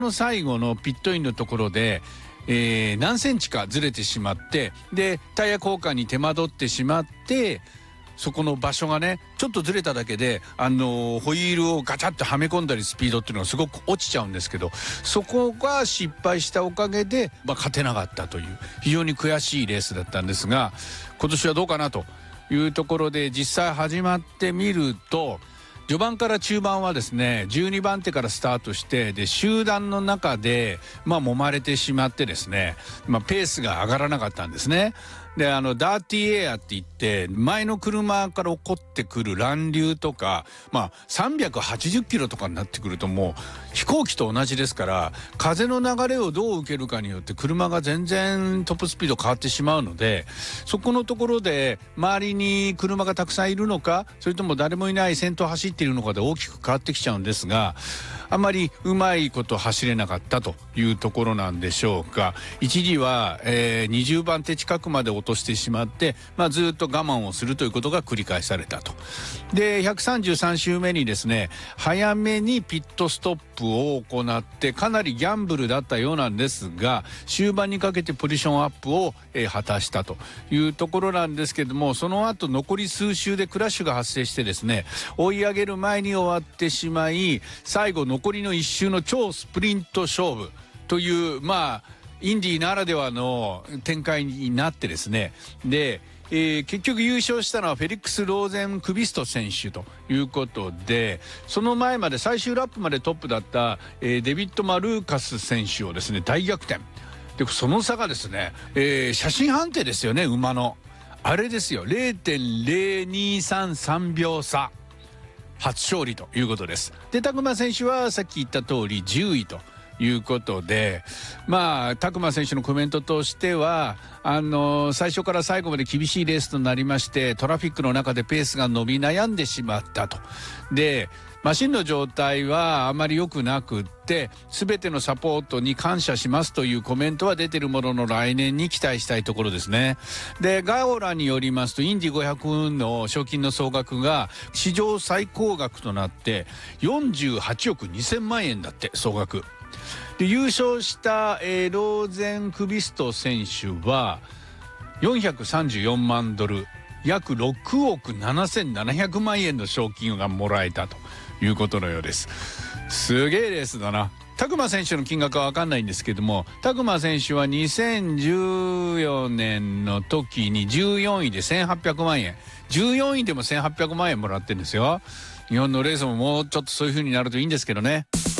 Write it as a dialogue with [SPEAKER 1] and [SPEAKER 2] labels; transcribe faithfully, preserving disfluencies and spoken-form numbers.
[SPEAKER 1] の最後のピットインのところで、えー、何センチかずれてしまって、でタイヤ交換に手間取ってしまって、そこの場所がねちょっとずれただけで、あのー、ホイールをガチャッとはめ込んだりスピードっていうのがすごく落ちちゃうんですけど、そこが失敗したおかげで、まあ、勝てなかったという非常に悔しいレースだったんですが、今年はどうかなというところで実際始まってみると、序盤から中盤はですねじゅうにばん手からスタートして、で集団の中でまあ揉まれてしまってですね、まあ、ペースが上がらなかったんですね。であのダーティーエアって言って、前の車から起こってくる乱流とか、まあさんびゃくはちじゅっキロとかになってくるともう飛行機と同じですから、風の流れをどう受けるかによって車が全然トップスピード変わってしまうので、そこのところで周りに車がたくさんいるのか、それとも誰もいない先頭走っているのかで大きく変わってきちゃうんですが、あまりうまいこと走れなかったというところなんでしょうか。一時は、えー、にじゅうばん手近くまで落としてしまって、まあ、ずっと我慢をするということが繰り返されたと。でひゃくさんじゅうさん周目にですね早めにピットストップを行って、かなりギャンブルだったようなんですが、終盤にかけてポジションアップを、えー、果たしたというところなんですけども、その後残り数周でクラッシュが発生してですね、追い上げる前に終わってしまい、最後残りのいっ周の超スプリント勝負という、まあインディーならではの展開になってですね、で、えー、結局優勝したのはフェリックス・ローゼンクビスト選手ということで、その前まで最終ラップまでトップだった、えー、デビッド・マルーカス選手をですね大逆転で、その差がですね、えー、写真判定ですよね、馬のあれですよ、 れいてんぜろにさんさん 秒差、初勝利ということです。でタクマ選手はさっき言った通りじゅういということで、まあタクマ選手のコメントとしては、あの最初から最後まで厳しいレースとなりまして、トラフィックの中でペースが伸び悩んでしまったと。でマシンの状態はあまり良くなくって、全てのサポートに感謝しますというコメントは出てるものの、来年に期待したいところですね。でガオラによりますと、インディごひゃくの賞金の総額が史上最高額となってよんじゅうはちおくにせんまんえんだって、総額で。優勝した、えー、ローゼンクビスト選手はよんひゃくさんじゅうよんまんドル、約ろくおくななせんななひゃくまんえんの賞金がもらえたということのようです。すげえレースだな。タクマ選手の金額は分かんないんですけども、タクマ選手はにせんじゅうよねんの時にじゅうよんいでせんはっぴゃくまんえん、じゅうよんいでもせんはっぴゃくまんえんもらってるんですよ。日本のレースももうちょっとそういう風になるといいんですけどね。